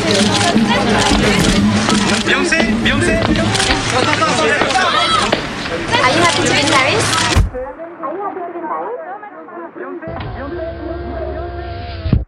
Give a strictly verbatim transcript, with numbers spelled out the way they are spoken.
Beyoncé, Beyoncé. Are you happy to be in Paris? Beyoncé, Beyoncé.